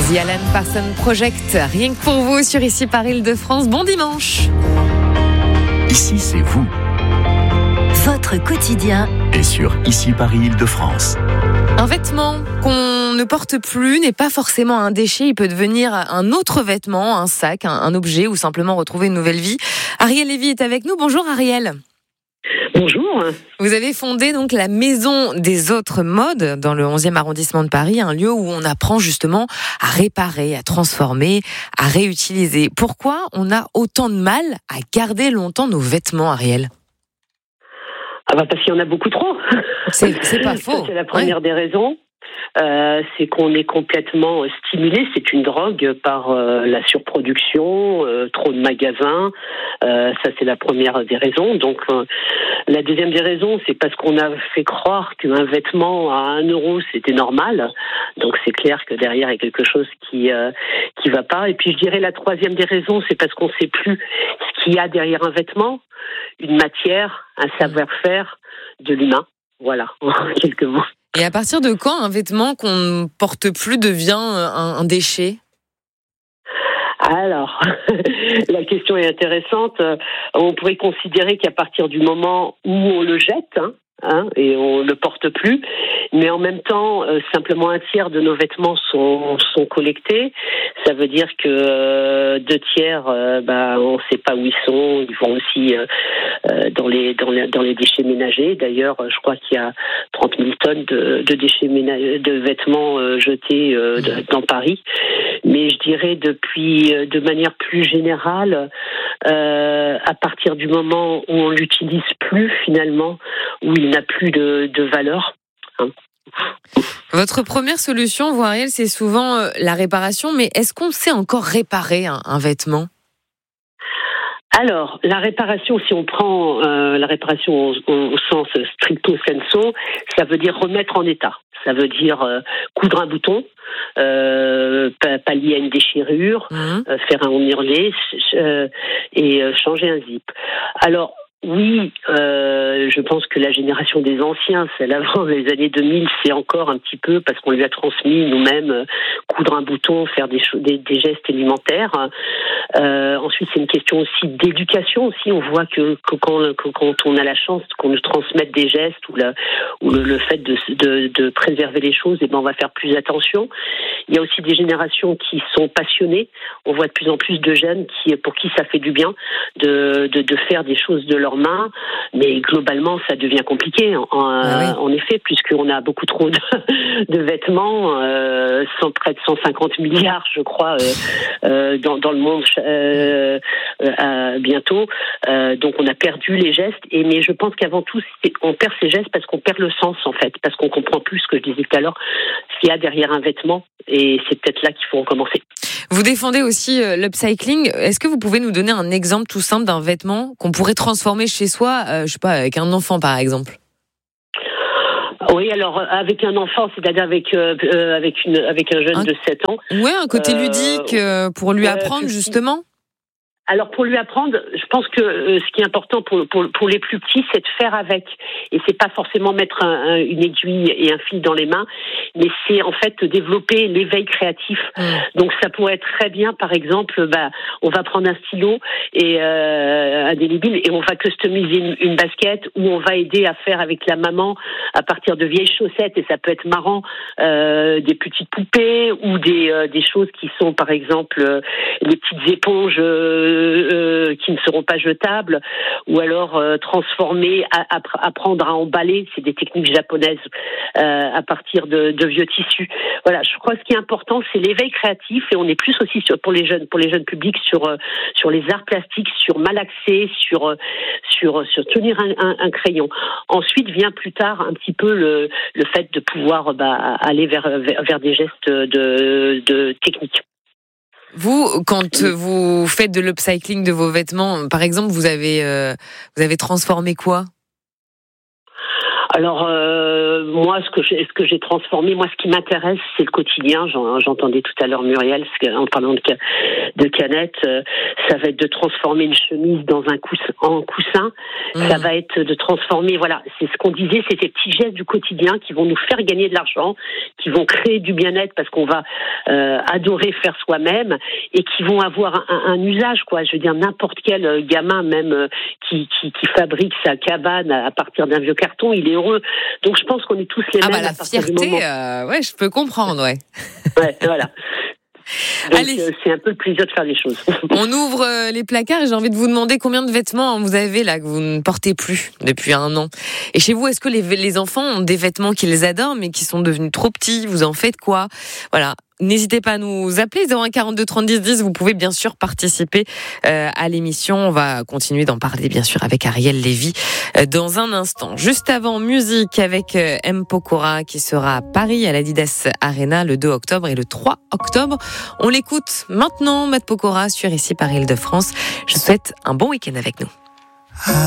The Alan Parsons Project, rien que pour vous sur Ici Paris Île-de-France. Bon dimanche. Ici, c'est vous. Votre quotidien Et sur Ici Paris Île-de-France. Un vêtement qu'on ne porte plus n'est pas forcément un déchet. Il peut devenir un autre vêtement, un sac, un objet ou simplement retrouver une nouvelle vie. Ariel Lévy est avec nous. Bonjour Ariel. Bonjour. Vous avez fondé donc la Maison des Autres Modes dans le 11e arrondissement de Paris, un lieu où on apprend justement à réparer, à transformer, à réutiliser. Pourquoi on a autant de mal à garder longtemps nos vêtements, Ariel ? Parce qu'il y en a beaucoup trop. C'est pas faux. Ça, c'est la première des raisons. C'est qu'on est complètement stimulé. C'est une drogue par la surproduction, trop de magasins. Ça, c'est la première des raisons. Donc, la deuxième des raisons, c'est parce qu'on a fait croire qu'un vêtement à 1 euro, c'était normal. Donc, c'est clair que derrière, il y a quelque chose qui va pas. Et puis, je dirais la troisième des raisons, c'est parce qu'on sait plus ce qu'il y a derrière un vêtement, une matière, un savoir-faire de l'humain. Voilà, en quelques mots. Et à partir de quand un vêtement qu'on ne porte plus devient un déchet ? Alors, la question est intéressante. On pourrait considérer qu'à partir du moment où on le jette, et on le porte plus, mais en même temps, simplement 1/3 de nos vêtements sont collectés. Ça veut dire que 2/3, on ne sait pas où ils sont. Ils vont aussi dans les déchets ménagers. D'ailleurs, je crois qu'il y a 30 000 tonnes de déchets de vêtements jetés dans Paris. Mais je dirais de manière plus générale, à partir du moment où on l'utilise plus finalement, où il n'a plus de valeur. Votre première solution, vous Ariel, c'est souvent la réparation, mais est-ce qu'on sait encore réparer un vêtement ? Alors, la réparation, si on prend la réparation au sens stricto sensu, ça veut dire remettre en état. Ça veut dire coudre un bouton, pallier à une déchirure, faire un hurlet et changer un zip. Alors, oui, je pense que la génération des anciens, celle avant les années 2000, c'est encore un petit peu parce qu'on lui a transmis nous-mêmes coudre un bouton, faire des gestes élémentaires. Ensuite, c'est une question aussi d'éducation. Aussi, on voit que quand on a la chance qu'on nous transmette des gestes ou le fait de préserver les choses, on va faire plus attention. Il y a aussi des générations qui sont passionnées. On voit de plus en plus de jeunes pour qui ça fait du bien de faire des choses de leurs mains, mais globalement, ça devient compliqué. En effet, puisqu'on a beaucoup trop de vêtements, près de 150 milliards, je crois, dans le monde bientôt. Donc, on a perdu les gestes. Mais je pense qu'avant tout, on perd ces gestes parce qu'on perd le sens, en fait, parce qu'on comprend plus ce que je disais tout à l'heure, ce qu'il y a derrière un vêtement. Et c'est peut-être là qu'il faut recommencer. Vous défendez aussi l'upcycling. Est-ce que vous pouvez nous donner un exemple tout simple d'un vêtement qu'on pourrait transformer chez soi, avec un enfant par exemple ? Oui, alors avec un enfant, c'est-à-dire avec un jeune de 7 ans. Ouais, un côté ludique pour lui apprendre justement. Alors pour lui apprendre, je pense que ce qui est important pour les plus petits, c'est de faire avec. Et c'est pas forcément mettre une aiguille et un fil dans les mains, mais c'est en fait développer l'éveil créatif. Donc ça pourrait être très bien, par exemple, on va prendre un stylo et indélébile et on va customiser une basket ou on va aider à faire avec la maman à partir de vieilles chaussettes et ça peut être marrant, des petites poupées ou des choses qui sont par exemple les petites éponges qui ne seront pas jetables, ou alors transformer, apprendre à emballer, c'est des techniques japonaises à partir de vieux tissus. Voilà, je crois que ce qui est important, c'est l'éveil créatif, et on est plus aussi pour les jeunes publics sur les arts plastiques, sur malaxer, sur tenir un crayon. Ensuite vient plus tard un petit peu le fait de pouvoir aller vers des gestes de technique. Vous, quand vous faites de l'upcycling de vos vêtements, par exemple, vous avez transformé quoi ? Alors moi, ce que j'ai transformé, moi, ce qui m'intéresse, c'est le quotidien. J'entendais tout à l'heure Muriel en parlant de Canette. Ça va être de transformer une chemise dans un coussin. Ça va être de transformer. Voilà, c'est ce qu'on disait, c'est ces petits gestes du quotidien qui vont nous faire gagner de l'argent, qui vont créer du bien-être parce qu'on va adorer faire soi-même et qui vont avoir un usage, quoi. Je veux dire, n'importe quel gamin, même qui fabrique sa cabane à partir d'un vieux carton, il est heureux. Donc je pense qu'on est tous les mêmes. La fierté, ouais, je peux comprendre, ouais. Ouais, voilà. Donc, allez, c'est un peu le plaisir de faire les choses. On ouvre les placards et j'ai envie de vous demander combien de vêtements vous avez là que vous ne portez plus depuis 1 an. Et chez vous, est-ce que les enfants ont des vêtements qu'ils adorent mais qui sont devenus trop petits? Vous en faites quoi? Voilà. N'hésitez pas à nous appeler 01 42 30 10 10. Vous pouvez bien sûr participer à l'émission. On va continuer d'en parler bien sûr avec Ariel Lévy dans un instant. Juste avant, musique avec M. Pokora qui sera à Paris à l'Adidas Arena le 2 octobre et le 3 octobre. On l'écoute maintenant, Matt Pokora sur Ici par Île-de-France. Je vous souhaite un bon week-end avec nous.